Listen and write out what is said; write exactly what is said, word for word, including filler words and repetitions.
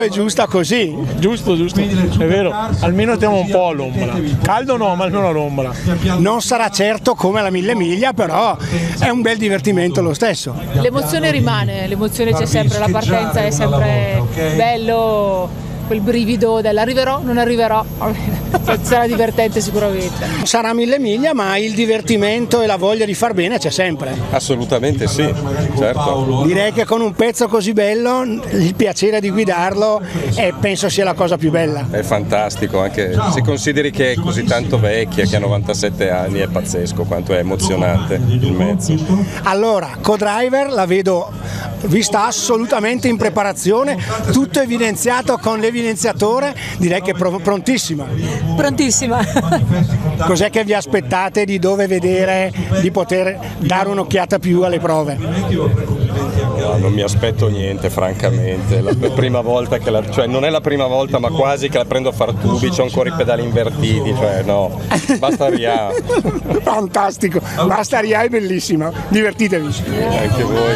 È giusta così. Giusto, giusto, è vero, almeno teniamo un po' all'ombra. Caldo no, ma almeno all'ombra. Non sarà certo come la Mille Miglia, però è un bel divertimento lo stesso. L'emozione rimane, l'emozione c'è sempre, la partenza è sempre bello, quel brivido dell'arriverò, non arriverò, sarà divertente sicuramente. Sarà Mille Miglia, ma il divertimento e la voglia di far bene c'è sempre. Assolutamente sì, certo. Direi che con un pezzo così bello il piacere di guidarlo è, penso sia la cosa più bella. È fantastico, anche se consideri che è così tanto vecchia, che ha novantasette anni, è pazzesco quanto è emozionante il mezzo. Allora, co-driver la vedo vista assolutamente in preparazione, tutto evidenziato con l'evidenziatore, direi che è prontissima. Prontissima. Cos'è che vi aspettate, di dove vedere, di poter dare un'occhiata più alle prove? No, non mi aspetto niente francamente, la prima volta che la, cioè non è la prima volta ma quasi che la prendo a far tubi, c'ho ancora i pedali invertiti, cioè no, basta Ria. Fantastico, basta Ria, è bellissima, divertitevi. Anche voi.